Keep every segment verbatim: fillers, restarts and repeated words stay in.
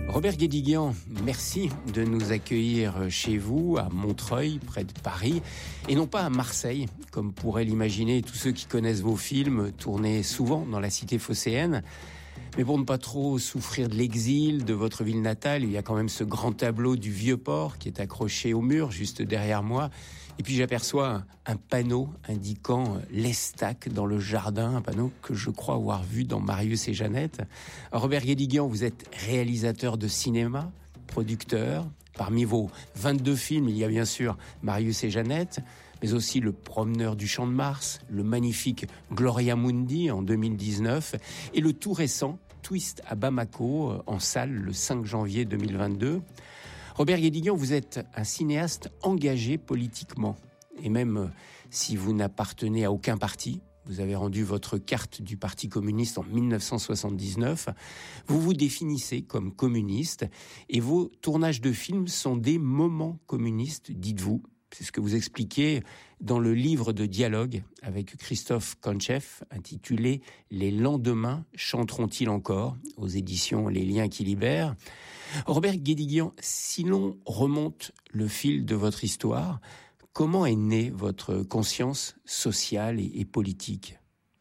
Robert Guédiguian, merci de nous accueillir chez vous, à Montreuil, près de Paris, et non pas à Marseille, comme pourraient l'imaginer tous ceux qui connaissent vos films, tournés souvent dans la cité phocéenne. Mais pour ne pas trop souffrir de l'exil de votre ville natale, il y a quand même ce grand tableau du Vieux-Port qui est accroché au mur juste derrière moi. Et puis j'aperçois un, un panneau indiquant l'Estac dans le jardin, un panneau que je crois avoir vu dans Marius et Jeannette. Alors, Robert Guédiguian, vous êtes réalisateur de cinéma, producteur. Parmi vos vingt-deux films, il y a bien sûr Marius et Jeannette, mais aussi Le Promeneur du Champ de Mars, le magnifique Gloria Mundi en deux mille dix-neuf et le tout récent Twist à Bamako en salle le cinq janvier deux mille vingt-deux. Robert Guédiguian, vous êtes un cinéaste engagé politiquement. Et même si vous n'appartenez à aucun parti, vous avez rendu votre carte du Parti communiste en dix-neuf cent soixante-dix-neuf, vous vous définissez comme communiste et vos tournages de films sont des moments communistes, dites-vous. C'est ce que vous expliquez dans le livre de dialogue avec Christophe Kantchev, intitulé « Les lendemains chanteront-ils encore ?» aux éditions Les Liens qui libèrent. Robert Guédiguian, si l'on remonte le fil de votre histoire, comment est née votre conscience sociale et, et politique ?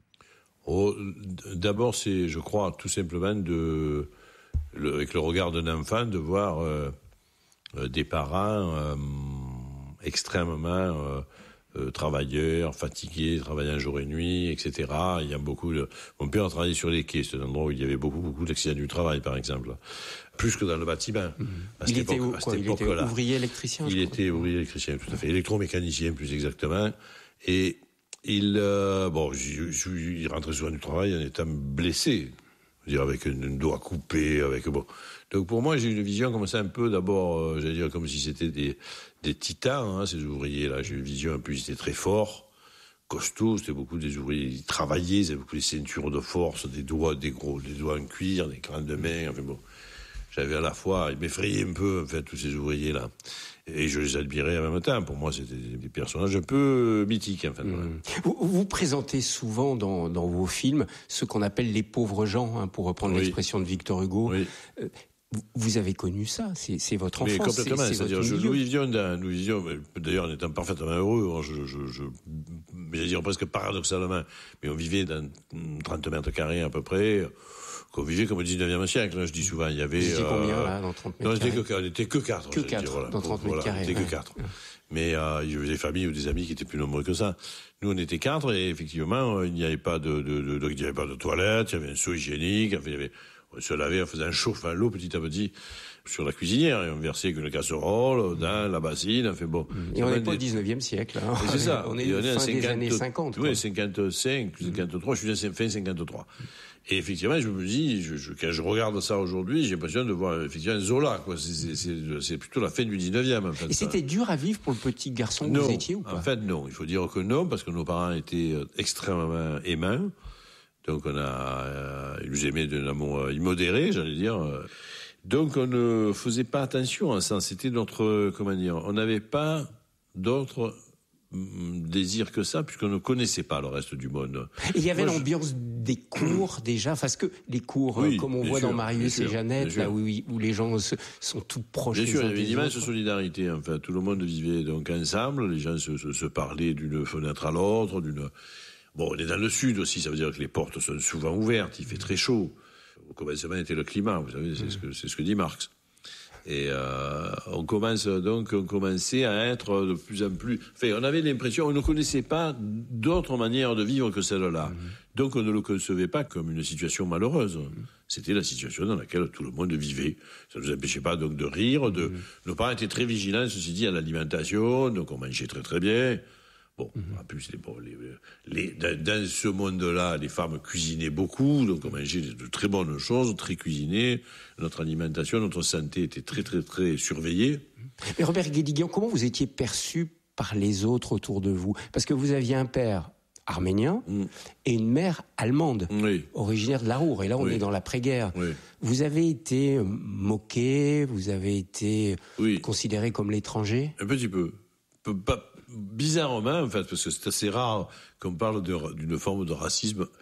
Oh, d'abord, c'est, je crois, tout simplement, de, le, avec le regard d'un enfant, de voir euh, des parents euh, extrêmement euh, euh, travailleurs, fatigués, travaillant jour et nuit, et cetera. Il y a beaucoup de... Mon père a travaillé sur les quais, c'est un endroit où il y avait beaucoup, beaucoup d'accidents du travail, par exemple. Plus que dans le bâtiment. Mmh. À cette il époque, était, où, à cette quoi, il était ouvrier électricien. Il était ouvrier électricien, tout à fait. Électromécanicien, plus exactement. Et il, euh, bon, je, je, il rentrait souvent du travail en étant blessé. Je veux dire, avec un doigt coupé, avec, bon. Donc, pour moi, j'ai une vision comme ça un peu, d'abord, euh, j'allais dire, comme si c'était des, des titans, hein, ces ouvriers-là. J'ai une vision un peu, ils étaient très forts, costauds, c'était beaucoup des ouvriers, ils travaillaient, ils avaient beaucoup des ceintures de force, des doigts, des gros, des doigts en cuir, des crânes de main, enfin bon. J'avais à la fois, ils m'effrayaient un peu, en fait, tous ces ouvriers-là. Et je les admirais en même temps. Pour moi, c'était des personnages un peu mythiques, en fait. Mmh. Voilà. Vous, vous présentez souvent dans, dans vos films ce qu'on appelle les pauvres gens, hein, pour reprendre oui. l'expression de Victor Hugo. Oui. Euh, vous avez connu ça, c'est, c'est votre enfance. Mais complètement, c'est, c'est c'est-à-dire, votre je, nous vivions, dans, nous vivions, d'ailleurs, en étant parfaitement heureux, je, je, je, j'allais dire presque paradoxalement, mais on vivait dans trente mètres carrés à peu près, qu'on vivait comme au dix-neuvième siècle, hein, je dis souvent, il y avait... Vous étiez euh, combien, là, dans trente mètres carrés? Non, on n'était que quatre. Que quatre, voilà, dans trente voilà, mètres carrés. On n'était que quatre. Ouais. Mais euh, il y avait des familles ou des amis qui étaient plus nombreux que ça. Nous, on était quatre, et effectivement, il n'y avait pas de, de, de, de il n'y avait pas de toilette, il y avait un seau hygiénique, enfin, il y avait... On se lavait, on faisait un chauffe à l'eau petit à petit sur la cuisinière et on versait une casserole dans la bassine, enfin bon. Et on n'est pas au dix-neuvième siècle, hein. C'est ça. On est, on est fin cinquante, des années cinquante. Oui, cinquante-cinq, cinquante-trois, je suis fin cinquante-trois. Et effectivement, je me dis, je, je, quand je regarde ça aujourd'hui, j'ai l'impression de voir effectivement Zola, quoi. C'est, c'est, c'est, c'est plutôt la fin du dix-neuvième, en fait. Et c'était dur à vivre pour le petit garçon que non, vous étiez ou pas? En fait, non. Il faut dire que non, parce que nos parents étaient extrêmement aimants. Donc on a, euh, ils nous aimaient d'un amour immodéré, j'allais dire. Donc on ne faisait pas attention à ça. C'était notre, comment dire, on n'avait pas d'autre désir que ça, puisqu'on ne connaissait pas le reste du monde. Et il y avait Moi, l'ambiance je... des cours déjà, parce que les cours, oui, comme on voit sûr, dans Marius et Jeannette, là où, où les gens se, sont tout proches. Bien sûr, il y avait une immense solidarité. En fait, tout le monde vivait donc ensemble. Les gens se, se, se parlaient d'une fenêtre à l'autre, d'une. Bon, on est dans le sud aussi, ça veut dire que les portes sont souvent ouvertes, il fait très chaud. Au commencement était le climat, vous savez, c'est, mmh. ce, que, c'est ce que dit Marx. Et euh, on commence donc, on commençait à être de plus en plus... Enfin, on avait l'impression, on ne connaissait pas d'autre manière de vivre que celle-là. Mmh. Donc on ne le concevait pas comme une situation malheureuse. Mmh. C'était la situation dans laquelle tout le monde vivait. Ça ne nous empêchait pas donc de rire, de... Mmh. Nos parents étaient très vigilants, ceci dit, à l'alimentation, donc on mangeait très très bien. Bon, mm-hmm. en plus, les, bon, les, les, dans, dans ce monde-là, les femmes cuisinaient beaucoup, donc on mangeait de très bonnes choses, très cuisinées. Notre alimentation, notre santé était très, très, très surveillée. Mais Robert Guédiguian, comment vous étiez perçu par les autres autour de vous? Parce que vous aviez un père arménien mm. et une mère allemande, oui. originaire de la Ruhr. Et là, on oui. est dans l'après-guerre. Oui. Vous avez été moqué, vous avez été oui. considéré comme l'étranger? Un petit peu. Pas, bizarrement, en fait, parce que c'est assez rare qu'on parle de, d'une forme de racisme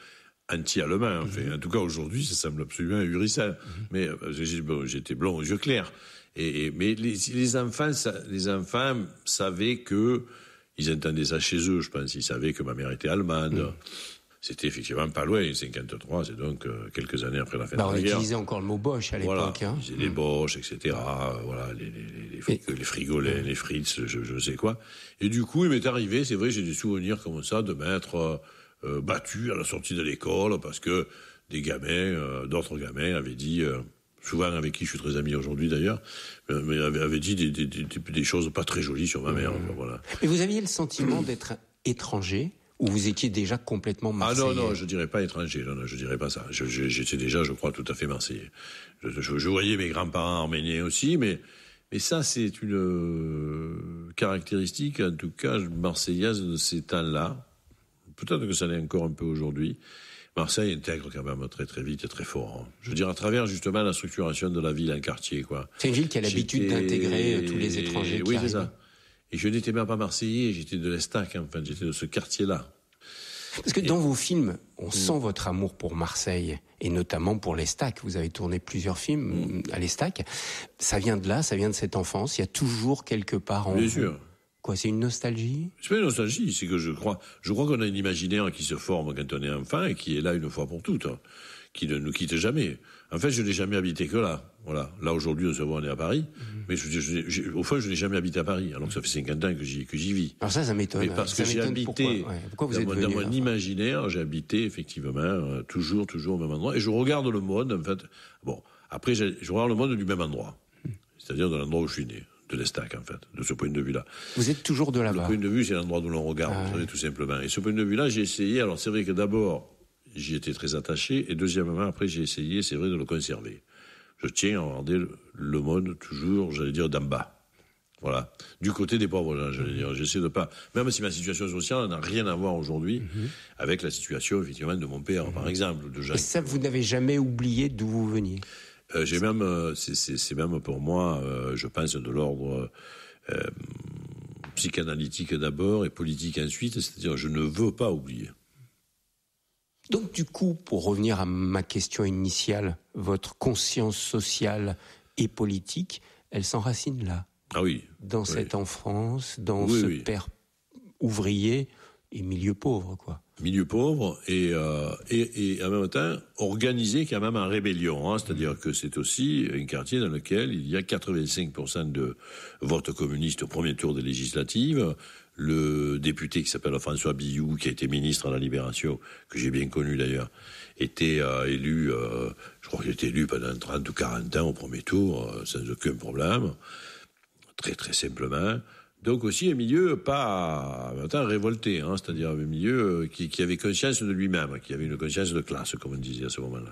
anti-allemand. Enfin, mmh. En tout cas, aujourd'hui, ça semble absolument ahurissant. Mmh. Mais euh, bon, j'étais blond aux yeux clairs. Et, et, mais les, les, enfants, ça, les enfants savaient que... Ils entendaient ça chez eux, je pense. Ils savaient que ma mère était allemande. Mmh. C'était effectivement pas loin, cinquante-trois, c'est donc euh, quelques années après la fin bah, de la guerre. On utilisait encore le mot Bosch à voilà, l'époque. Hein. Ils disaient les Bosch, et cetera. Euh, voilà, les, les, les, frigo, les frigolins, les Fritz, je, je sais quoi. Et du coup, il m'est arrivé, c'est vrai, j'ai des souvenirs comme ça de m'être euh, battu à la sortie de l'école parce que des gamins, euh, d'autres gamins avaient dit... Euh, souvent avec qui je suis très ami aujourd'hui d'ailleurs, mais avait, avait dit des, des, des, des choses pas très jolies sur ma mère. Mmh. Voilà. Mais vous aviez le sentiment d'être étranger ou vous étiez déjà complètement marseillais? Ah non, non, je dirais pas étranger, non, non, je dirais pas ça. Je, je, j'étais déjà, je crois, tout à fait marseillais. Je, je, je voyais mes grands-parents arméniens aussi, mais, mais ça, c'est une euh, caractéristique, en tout cas, marseillaise de ces temps-là. Peut-être que ça l'est encore un peu aujourd'hui. Marseille intègre quand même très très vite et très fort. Hein. Je veux dire, à travers justement la structuration de la ville en quartier, quoi. C'est une ville qui a l'habitude j'étais... d'intégrer tous les étrangers qui oui, arrivent. C'est ça. Et je n'étais même pas marseillais, j'étais de l'Estac, en fait, j'étais de ce quartier-là. Parce que et... dans vos films, on mmh. sent votre amour pour Marseille, et notamment pour l'Estac. Vous avez tourné plusieurs films mmh. à l'Estac. Ça vient de là, ça vient de cette enfance. Il y a toujours quelque part en Bien vous. sûr. Quoi, c'est une nostalgie? C'est pas une nostalgie, c'est que je crois, je crois qu'on a un imaginaire qui se forme quand on est enfant et qui est là une fois pour toutes, hein, qui ne nous quitte jamais. En fait, je n'ai jamais habité que là. Voilà. Là, aujourd'hui, on se voit, on est à Paris. Mmh. Mais je, je, je, au fond, je n'ai jamais habité à Paris. Alors que ça fait cinquante ans que j'y, que j'y vis. Alors ça, ça m'étonne. Mais parce ça que j'ai habité, pourquoi, ouais. pourquoi vous dans, êtes mon, venu, dans mon imaginaire, j'ai habité effectivement, euh, toujours, toujours au même endroit. Et je regarde le monde, en fait. Bon. Après, je regarde le monde du même endroit. Mmh. C'est-à-dire de l'endroit où je suis né. De l'Estac, en fait, de ce point de vue-là. Vous êtes toujours de là-bas. Le point de vue, c'est l'endroit d'où l'on regarde, ah, vous savez, tout simplement. Et ce point de vue-là, j'ai essayé, alors c'est vrai que d'abord, j'y étais très attaché, et deuxièmement, après, j'ai essayé, c'est vrai, de le conserver. Je tiens à regarder le, le monde toujours, j'allais dire, d'en bas. Voilà. Du côté des pauvres gens, j'allais dire. J'essaie de pas, même si ma situation sociale n'a rien à voir aujourd'hui mm-hmm. avec la situation, effectivement, de mon père, mm-hmm. par exemple. De gens et ça, vous n'avez jamais oublié d'où vous veniez? Euh, j'ai même, euh, c'est, c'est, c'est même pour moi, euh, je pense, de l'ordre euh, psychanalytique d'abord et politique ensuite, c'est-à-dire je ne veux pas oublier. Donc du coup, pour revenir à ma question initiale, votre conscience sociale et politique, elle s'enracine là. Ah oui. Dans oui. cette enfance, dans oui, ce oui. père ouvrier et milieu pauvre, quoi. Milieu pauvre et, euh, et, et en même temps organisé quand même en rébellion. Hein, c'est-à-dire mmh. que c'est aussi un quartier dans lequel il y a quatre-vingt-cinq pour cent de vote communiste au premier tour des législatives. Le député qui s'appelle François Billoux, qui a été ministre à la Libération, que j'ai bien connu d'ailleurs, était euh, élu, euh, je crois qu'il était élu pendant trente ou quarante ans au premier tour, euh, sans aucun problème, très très simplement. Donc aussi un milieu pas en même temps révolté, hein, c'est-à-dire un milieu qui, qui avait conscience de lui-même, qui avait une conscience de classe, comme on disait à ce moment-là.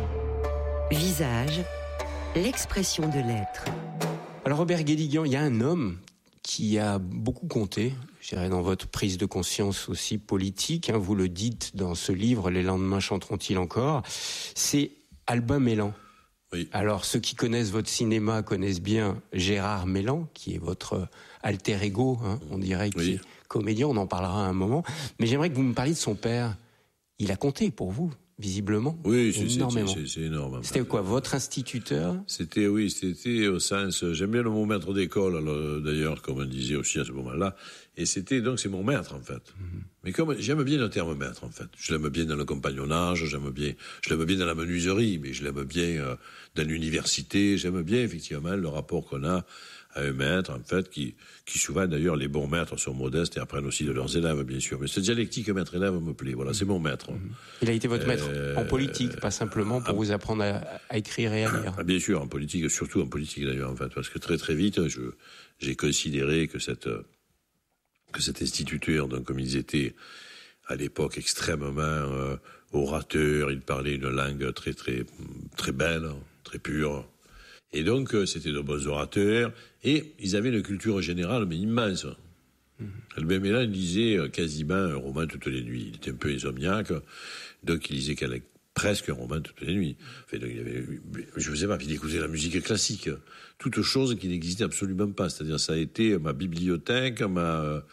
Visage, l'expression de l'être. Alors Robert Guédiguian, il y a un homme qui a beaucoup compté, je dirais, dans votre prise de conscience aussi politique, hein, vous le dites dans ce livre, Les lendemains chanteront-ils encore, c'est Albin Mélan. Oui. Alors, ceux qui connaissent votre cinéma connaissent bien Gérard Mélan, qui est votre alter ego, hein, on dirait, qui oui. est comédien, on en parlera à un moment. Mais j'aimerais que vous me parliez de son père. Il a compté pour vous, visiblement, oui, c'est, énormément. C'est, c'est, c'est énorme. C'était quoi, votre instituteur? C'était, oui, c'était au sens... J'aime bien le mot maître d'école, alors, d'ailleurs, comme on disait aussi à ce moment-là. Et c'était, donc, c'est mon maître, en fait. Mm-hmm. Mais comme j'aime bien le terme maître, en fait. Je l'aime bien dans le compagnonnage, j'aime bien, je l'aime bien dans la menuiserie, mais je l'aime bien euh, dans l'université. J'aime bien, effectivement, le rapport qu'on a à un maître, en fait, qui, qui souvent, d'ailleurs, les bons maîtres sont modestes et apprennent aussi de leurs élèves, bien sûr. Mais cette dialectique maître-élève me plaît. Voilà, c'est mon maître. Il a été votre maître euh, en politique, pas simplement pour euh, vous apprendre à, à écrire et à lire. Ah, bien sûr, en politique, surtout en politique, d'ailleurs, en fait, parce que très, très vite, je, j'ai considéré que cette, que cet instituteur, donc, comme ils étaient à l'époque extrêmement euh, orateurs, ils parlaient une langue très, très, très belle, très pure. Et donc, euh, c'était de bons orateurs, et ils avaient une culture générale, mais immense. Mmh. Albin Mélan, il lisait euh, quasiment un roman toutes les nuits. Il était un peu insomniaque, donc il lisait presque un roman toutes les nuits. Enfin, donc, il avait, je ne sais pas, puis il écoutait la musique classique. Toute chose qui n'existait absolument pas. C'est-à-dire, ça a été ma bibliothèque, ma,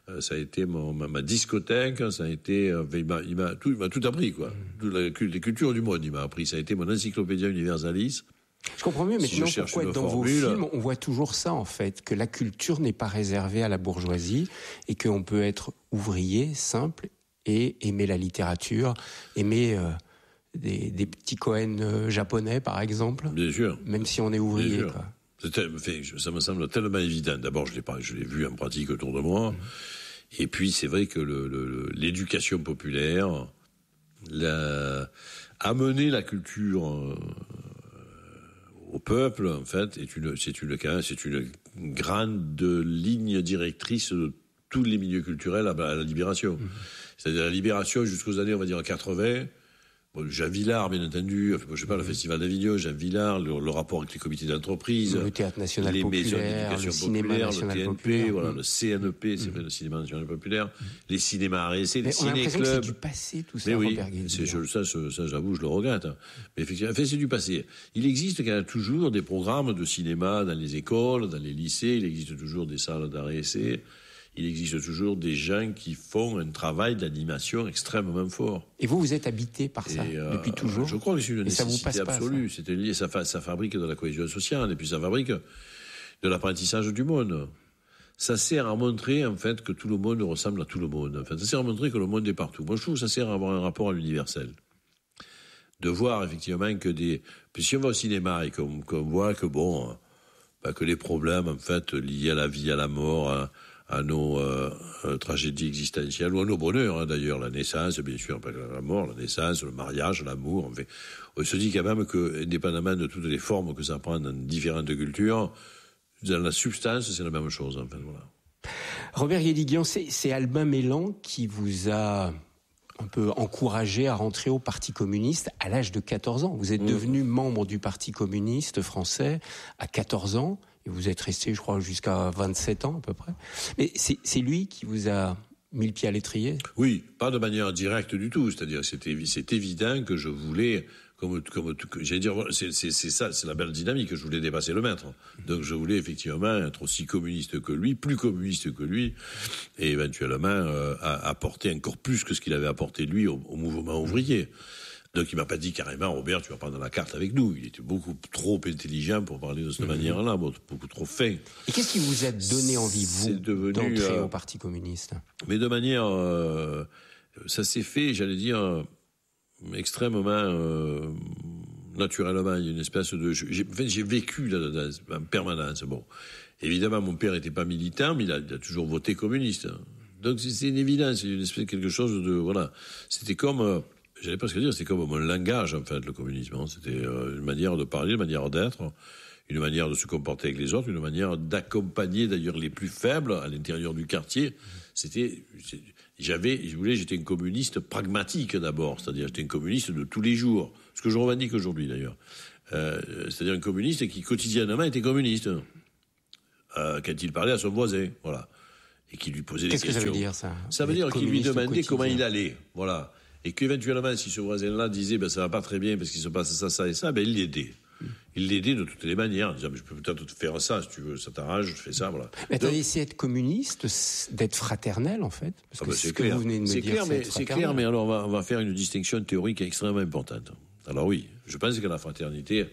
Euh, ça a été mon, ma, ma discothèque, ça a été, euh, il, m'a, il, m'a tout, il m'a tout appris, quoi. Mmh. Toute la, les cultures du monde, il m'a appris. Ça a été mon encyclopédia universalis. Je comprends mieux, mais si sinon pourquoi dans formule, vos films, on voit toujours ça, en fait, que la culture n'est pas réservée à la bourgeoisie et qu'on peut être ouvrier, simple, et aimer la littérature, aimer euh, des, des petits Cohen euh, japonais, par exemple. Bien sûr. Même si on est ouvrier, quoi. C'était, ça me semble tellement évident. D'abord, je l'ai, pas, je l'ai vu en pratique autour de moi. Mmh. Et puis, c'est vrai que le, le, l'éducation populaire, la, amener la culture euh, au peuple, en fait, est une, c'est une, c'est une grande ligne directrice de tous les milieux culturels à, à la Libération. Mmh. C'est-à-dire la Libération jusqu'aux années, on va dire, quatre-vingts. Bon, Jean Villard, bien entendu, enfin, je sais pas, le Festival d'Avignon, Jean Villard, le, le rapport avec les comités d'entreprise, le Théâtre National les Populaire, maisons d'éducation le cinéma populaire, national le T N P, populaire. voilà, mmh. le C N P, c'est mmh. le Cinéma National Populaire, mmh. les cinémas A R C, les ciné-clubs. On a l'impression que c'est du passé, tout ça, mais oui, Robert Guédiguian. c'est, ça, ça, ça, j'avoue, je le regrette. Mais effectivement, enfin, c'est du passé. Il existe quand même toujours des programmes de cinéma dans les écoles, dans les lycées, il existe toujours des salles d'A R C. Il existe toujours des gens qui font un travail d'animation extrêmement fort. Et vous, vous êtes habité par ça et, euh, depuis toujours? Je crois que c'est une et nécessité absolue. Pas, ça. C'était lié, ça, fa- ça fabrique de la cohésion sociale et puis ça fabrique de l'apprentissage du monde. Ça sert à montrer en fait que tout le monde ressemble à tout le monde. En fait, ça sert à montrer que le monde est partout. Moi, je trouve que ça sert à avoir un rapport à l'universel. De voir effectivement que des... Puis si on va au cinéma et qu'on, qu'on voit que bon, bah, que les problèmes en fait liés à la vie, à la mort... À, à nos euh, euh, tragédies existentielles, ou à nos bonheurs, hein, d'ailleurs, la naissance, bien sûr, pas la mort, la naissance, le mariage, l'amour, en fait. On se dit quand même que, indépendamment de toutes les formes que ça prend dans différentes cultures, dans la substance, c'est la même chose, en fait, voilà. Robert Guédiguian, c'est, c'est Albin Mélan qui vous a un peu encouragé à rentrer au Parti communiste à l'âge de quatorze ans. Vous êtes mmh. devenu membre du Parti communiste français à quatorze ans. Et vous êtes resté, je crois, jusqu'à vingt-sept ans à peu près. Mais c'est, c'est lui qui vous a mis le pied à l'étrier? Oui, pas de manière directe du tout. C'est-à-dire que c'était, c'est évident que je voulais, comme, comme j'allais dire, c'est, c'est, c'est ça, c'est la belle dynamique, que je voulais dépasser le maître. Donc je voulais effectivement être aussi communiste que lui, plus communiste que lui, et éventuellement euh, apporter encore plus que ce qu'il avait apporté lui au, au mouvement ouvrier. Donc il m'a pas dit carrément, Robert, tu vas prendre la carte avec nous. Il était beaucoup trop intelligent pour parler de cette mmh. manière-là, beaucoup trop fin. Et qu'est-ce qui vous a donné envie, vous, devenu, d'entrer euh, au Parti communiste? Mais de manière... Euh, ça s'est fait, j'allais dire, euh, extrêmement euh, naturellement. Il y a une espèce de... J'ai, en fait, j'ai vécu là, là, en permanence. Bon, évidemment, mon père n'était pas militant, mais il a, il a toujours voté communiste. Donc c'est, c'est une évidence, c'est une espèce de quelque chose de... Voilà. C'était comme... Euh, J'allais presque dire, c'était comme mon langage, en fait, le communisme. C'était une manière de parler, une manière d'être, une manière de se comporter avec les autres, une manière d'accompagner, d'ailleurs, les plus faibles à l'intérieur du quartier. C'était, j'avais, je voulais, j'étais un communiste pragmatique, d'abord. C'est-à-dire, j'étais un communiste de tous les jours. Ce que je revendique aujourd'hui, d'ailleurs. Euh, c'est-à-dire un communiste qui, quotidiennement, était communiste. Euh, quand il parlait à son voisin. Voilà. Et qui lui posait Qu'est-ce des questions. Qu'est-ce que ça veut dire, ça? Ça veut dire qu'il lui demandait comment il allait. Voilà. Et qu'éventuellement, si ce voisin-là disait ben, « ça va pas très bien parce qu'il se passe ça, ça et ça », ben, il l'aidait. Il l'aidait de toutes les manières, en disant « je peux peut-être te faire ça, si tu veux, ça t'arrange, je te fais ça, voilà ». Mais attendez, c'est être communiste, d'être fraternel, en fait, parce ah que ben, c'est ce clair. que vous venez de me c'est dire, clair, c'est mais, être c'est clair, mais alors on va, on va faire une distinction théorique extrêmement importante. Alors oui, je pense que la fraternité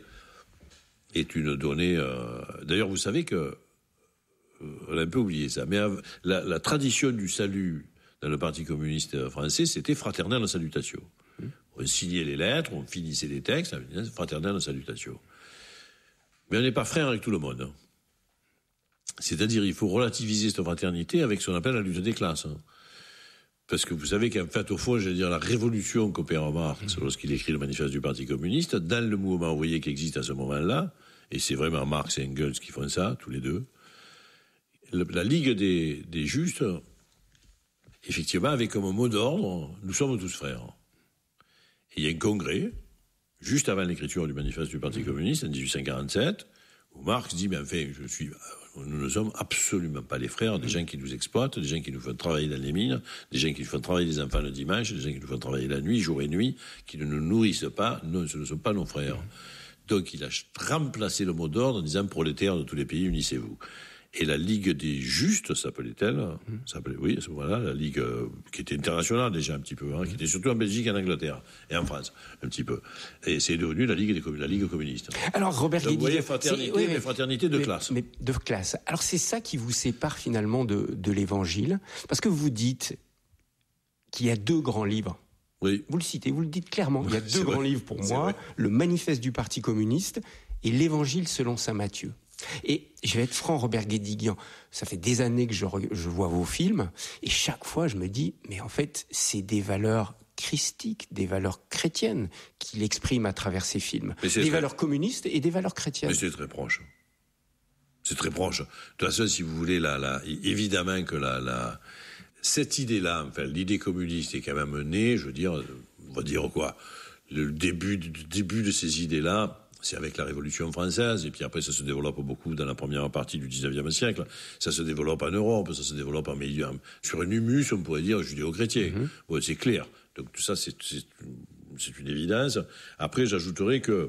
est une donnée... Euh... D'ailleurs, vous savez que... Euh, on a un peu oublié ça, mais la, la tradition du salut dans le Parti communiste français, c'était fraternelle en salutation. On signait les lettres, on finissait les textes, fraternelle en salutation. Mais on n'est pas frère avec tout le monde. Hein. C'est-à-dire, il faut relativiser cette fraternité avec ce qu'on appelle la lutte des classes. Hein. Parce que vous savez qu'en fait, au fond, j'allais dire, la révolution qu'opère Marx, lorsqu'il écrit le manifeste du Parti communiste, dans le mouvement ouvrier qui existe à ce moment-là, et c'est vraiment Marx et Engels qui font ça, tous les deux, le, la Ligue des, des Justes, effectivement, avait comme mot d'ordre, nous sommes tous frères. Et il y a un congrès, juste avant l'écriture du manifeste du Parti communiste, en dix-huit cent quarante-sept, où Marx dit, mais enfin, je suis, nous ne sommes absolument pas les frères, des gens qui nous exploitent, des gens qui nous font travailler dans les mines, des gens qui nous font travailler les enfants le dimanche, des gens qui nous font travailler la nuit, jour et nuit, qui ne nous nourrissent pas, non, ce ne sont pas nos frères. Donc il a remplacé le mot d'ordre en disant, prolétaires de tous les pays, unissez-vous. Et la Ligue des Justes, s'appelait-elle, mmh. s'appelait, oui, à ce moment-là, la Ligue euh, qui était internationale déjà un petit peu, hein, mmh. qui était surtout en Belgique et en Angleterre, et en France, un petit peu. Et c'est devenu la Ligue, des, la Ligue communiste. Alors, Robert Guédiguian... Vous voyez, fraternité, oui, mais fraternité de mais, classe. Mais de classe. Alors, c'est ça qui vous sépare finalement de, de l'Évangile, parce que vous dites qu'il y a deux grands livres. Oui. Vous le citez, vous le dites clairement. Il y a deux grands vrai. livres pour c'est moi, vrai. le Manifeste du Parti communiste et l'Évangile selon saint Matthieu. Et je vais être franc, Robert Guédiguian, ça fait des années que je, je vois vos films, et chaque fois je me dis, mais en fait, c'est des valeurs christiques, des valeurs chrétiennes qu'il exprime à travers ces films. Des très... valeurs communistes et des valeurs chrétiennes. Mais c'est très proche. C'est très proche. De toute façon, si vous voulez, la, la, évidemment que la, la, cette idée-là, enfin, l'idée communiste est quand même née, je veux dire, on va dire quoi, le début, le début de ces idées-là, c'est avec la Révolution française, et puis après ça se développe beaucoup dans la première partie du dix-neuvième siècle. Ça se développe en Europe, ça se développe en milieu, sur un humus, on pourrait dire, judéo-chrétien. Mm-hmm. Bon, c'est clair. Donc tout ça, c'est, c'est, c'est une évidence. Après, j'ajouterais que,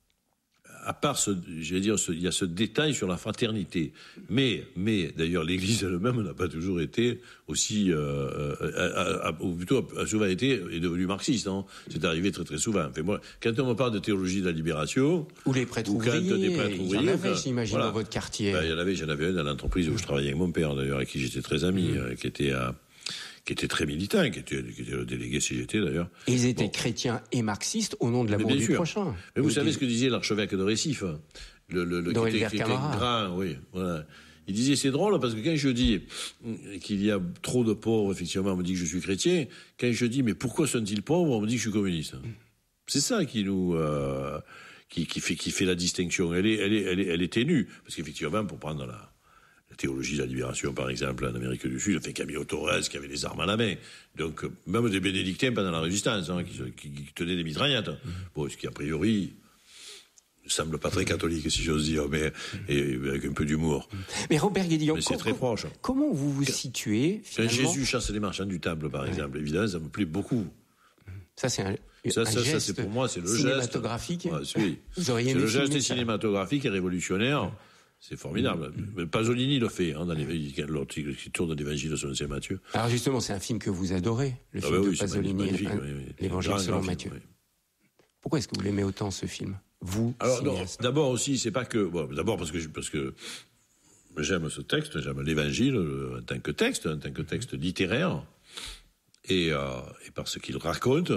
à part ce, j'allais dire, ce, il y a ce détail sur la fraternité. Mais, mais d'ailleurs, l'Église elle-même n'a pas toujours été aussi, euh, a, a, ou plutôt a souvent été, est devenue marxiste. Hein. C'est arrivé très très souvent. Enfin, moi, quand on me parle de théologie de la libération, ou les prêtres ouvriers, des prêtres ouvriers, il y en avait, j'imagine, voilà, dans votre quartier. Ben, il y en avait, j'en avais un dans l'entreprise où je travaillais avec mon père, d'ailleurs, avec qui j'étais très ami, mmh. euh, qui était à qui était très militant, qui était, qui était le délégué C G T d'ailleurs. Et ils étaient bon. chrétiens et marxistes au nom de l'amour du sûr. prochain. Mais vous oui, savez des... ce que disait l'archevêque de Récif, le, le, le qui était, qui était grand, oui. Voilà. Il disait, c'est drôle, parce que quand je dis qu'il y a trop de pauvres, effectivement, on me dit que je suis chrétien. Quand je dis, mais pourquoi sont-ils pauvres, on me dit que je suis communiste. C'est ça qui nous, euh, qui, qui fait, qui fait la distinction. Elle est, elle est, elle est, elle est ténue. Parce qu'effectivement, pour prendre la, la théologie de la libération, par exemple, en Amérique du Sud, fait Camilo Torres qui avait les armes à la main. Donc, même des bénédictins pendant la Résistance, hein, qui, qui, qui tenaient des mitraillettes. Mmh. Bon, ce qui, a priori, ne semble pas très catholique, si j'ose dire, mais et, avec un peu d'humour. Mais Robert Guédiguian, mais c'est très proche. Comment vous vous situez, finalement... Quand Jésus chasse les marchands du temple, par exemple, ouais. évidemment, ça me plaît beaucoup. Ça, c'est un, ça, un ça, geste ça, c'est pour moi, c'est le cinématographique. Geste, ouais, oui. Vous auriez c'est aimé le geste ça. cinématographique et révolutionnaire. C'est formidable. Mmh. Pasolini le fait, hein, dans les, qui tourne dans l'Évangile selon saint Matthieu. Alors justement, c'est un film que vous adorez, le ah film bah oui, de Pasolini, oui, oui. l'Évangile selon Matthieu. Film, oui. Pourquoi est-ce que vous l'aimez autant, ce film, vous, alors, non, d'abord aussi, c'est pas que... Bon, d'abord parce que, parce que j'aime ce texte, j'aime l'Évangile en tant que texte, en tant que texte littéraire, et, euh, et par ce qu'il raconte,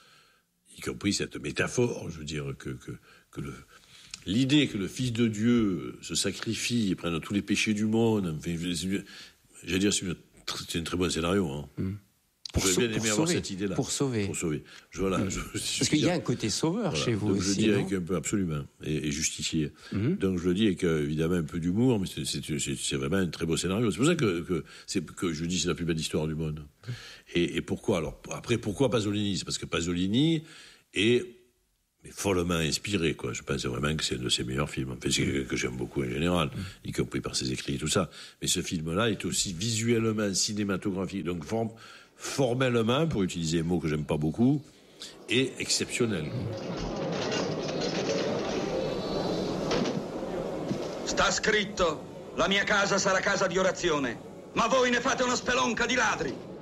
y compris cette métaphore, je veux dire, que, que, que le... L'idée que le Fils de Dieu se sacrifie et prenne tous les péchés du monde, enfin, j'allais dire, c'est, une, c'est un très bon scénario. Hein. Mmh. J'aurais bien aimé avoir cette idée-là. Pour sauver. Pour sauver. Je, voilà, mmh. je, je, Parce qu'il y a un côté sauveur voilà. chez vous Donc aussi. Je le dis non avec un peu, absolument, et, et justifié. Mmh. Donc je le dis avec évidemment un peu d'humour, mais c'est, c'est, c'est, c'est vraiment un très beau scénario. C'est pour ça que, que, c'est, que je dis que c'est la plus belle histoire du monde. Mmh. Et, et pourquoi alors après, pourquoi Pasolini? C'est parce que Pasolini est... mais follement inspiré, quoi. Je pense vraiment que c'est un de ses meilleurs films. Enfin, c'est que, que j'aime beaucoup en général, y compris par ses écrits et tout ça. Mais ce film-là est aussi visuellement cinématographique, donc form- formellement, pour utiliser un mot que j'aime pas beaucoup, et exceptionnel. Sta scritto: la mia casa sarà casa di orazione, ma voi ne fate una spelonca di ladri.